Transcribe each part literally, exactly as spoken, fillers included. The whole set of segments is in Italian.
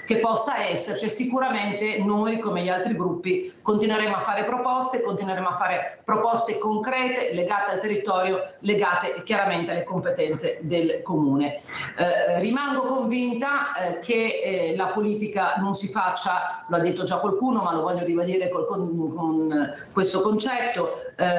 che possa esserci. Sicuramente noi, come gli altri gruppi, continueremo a fare proposte, continueremo a fare proposte concrete, legate al territorio, legate chiaramente alle competenze del Comune. Eh, rimango convinta eh, che eh, la politica non si faccia, lo ha detto già qualcuno, ma lo voglio ribadire col, con, con questo concetto,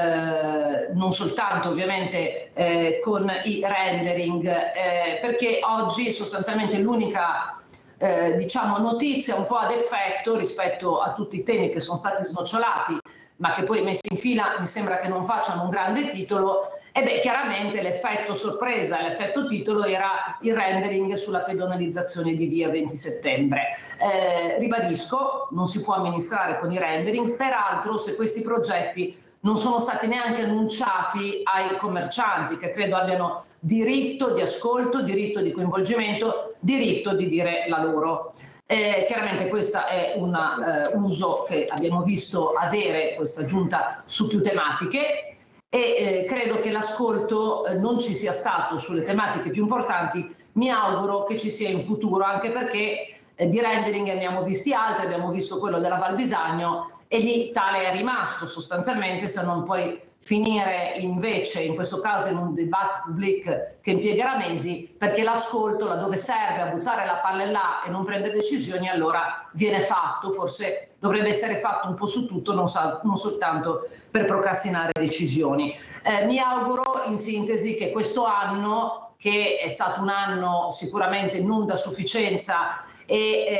eh, non soltanto ovviamente eh, con i rendering, eh, perché oggi sostanzialmente l'unica eh, diciamo notizia un po' ad effetto rispetto a tutti i temi che sono stati snocciolati, ma che poi messi in fila mi sembra che non facciano un grande titolo. E beh, chiaramente l'effetto sorpresa, l'effetto titolo era il rendering sulla pedonalizzazione di via venti settembre. Eh, ribadisco, non si può amministrare con i rendering, peraltro se questi progetti non sono stati neanche annunciati ai commercianti, che credo abbiano diritto di ascolto, diritto di coinvolgimento, diritto di dire la loro. Eh, chiaramente questo è un eh, uso che abbiamo visto avere questa giunta su più tematiche, e eh, credo che l'ascolto eh, non ci sia stato sulle tematiche più importanti. Mi auguro che ci sia in futuro, anche perché eh, di rendering ne abbiamo visti altri, abbiamo visto quello della Val Bisagno e lì tale è rimasto sostanzialmente, se non poi finire invece in questo caso in un dibattito pubblico che impiegherà mesi, perché l'ascolto laddove serve a buttare la palla là e non prendere decisioni allora viene fatto, forse dovrebbe essere fatto un po' su tutto, non, sa, non soltanto per procrastinare decisioni. Eh, mi auguro in sintesi che questo anno, che è stato un anno sicuramente non da sufficienza e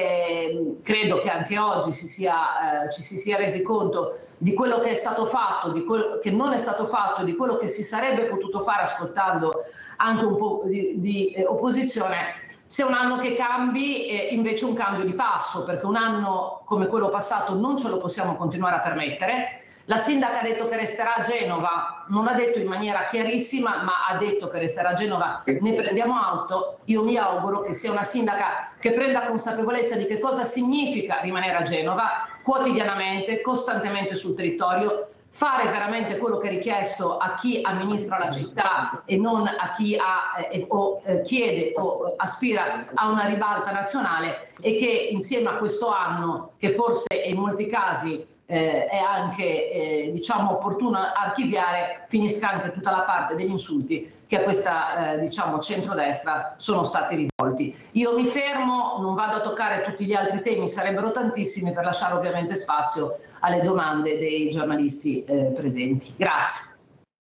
eh, credo che anche oggi si sia, eh, ci si sia resi conto di quello che è stato fatto, di quello che non è stato fatto, di quello che si sarebbe potuto fare ascoltando anche un po' di, di eh, opposizione, se un anno che cambi è invece un cambio di passo, perché un anno come quello passato non ce lo possiamo continuare a permettere. La sindaca ha detto che resterà a Genova, non l'ha detto in maniera chiarissima, ma ha detto che resterà a Genova, ne prendiamo atto. Io mi auguro che sia una sindaca che prenda consapevolezza di che cosa significa rimanere a Genova quotidianamente, costantemente sul territorio, fare veramente quello che è richiesto a chi amministra la città e non a chi ha, eh, o, eh, chiede o aspira a una ribalta nazionale, e che insieme a questo anno, che forse in molti casi eh, è anche eh, diciamo opportuno archiviare, finisca anche tutta la parte degli insulti che a questa eh, diciamo centrodestra sono stati rivolti. Io mi fermo, non vado a toccare tutti gli altri temi, sarebbero tantissimi, per lasciare ovviamente spazio alle domande dei giornalisti eh, presenti. Grazie.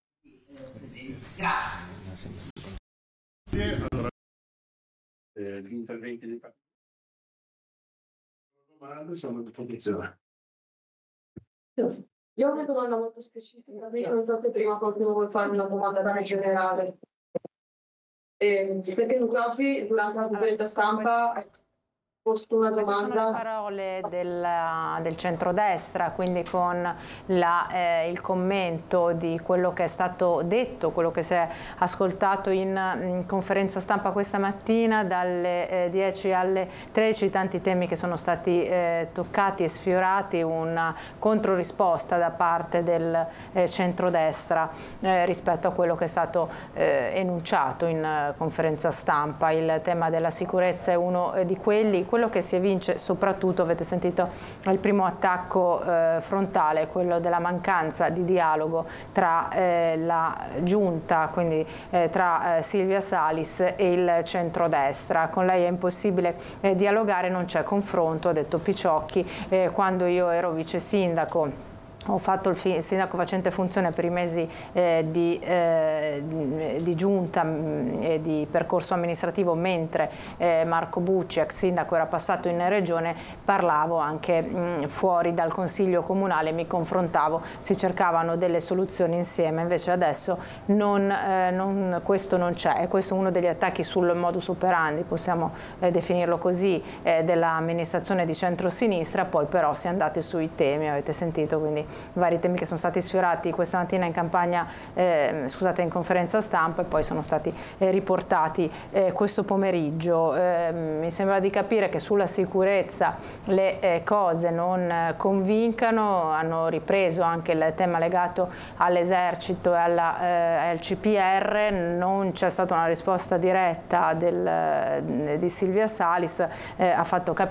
Grazie. Allora, eh, gli interventi di domande sono a disposizione. Io ho una domanda molto specifica, non so se prima qualcuno vuole fare una domanda più generale. Eh, perché oggi durante la conferenza stampa hai posto una domanda. Queste sono le parole del, del centrodestra, quindi con la, eh, il commento di quello che è stato detto, quello che si è ascoltato in, in conferenza stampa questa mattina dalle eh, dieci alle tredici, tanti temi che sono stati eh, toccati e sfiorati, una controrisposta da parte del eh, centrodestra eh, rispetto a quello che è stato eh, enunciato in eh, conferenza stampa. Il tema della sicurezza è uno eh, di quelli. Quello che si evince soprattutto, avete sentito il primo attacco eh, frontale, quello della mancanza di dialogo tra eh, la giunta, quindi eh, tra eh, Silvia Salis e il centrodestra. Con lei è impossibile eh, dialogare, non c'è confronto, ha detto Picciocchi. Eh, quando io ero vice sindaco ho fatto il sindaco facente funzione per i mesi eh, di, eh, di giunta e di percorso amministrativo, mentre eh, Marco Bucci, ex sindaco, era passato in regione. Parlavo anche mh, fuori dal consiglio comunale, mi confrontavo, si cercavano delle soluzioni insieme. Invece adesso non, eh, non, questo non c'è, e questo è uno degli attacchi sul modus operandi, possiamo eh, definirlo così, eh, dell'amministrazione di centrosinistra. Poi però si è andati sui temi, avete sentito, quindi vari temi che sono stati sfiorati questa mattina in campagna, eh, scusate, in conferenza stampa, e poi sono stati eh, riportati eh, questo pomeriggio. Eh, mi sembra di capire che sulla sicurezza le eh, cose non eh, convincano. Hanno ripreso anche il tema legato all'esercito e alla, eh, al C P R. Non c'è stata una risposta diretta del, eh, di Silvia Salis, eh, ha fatto capire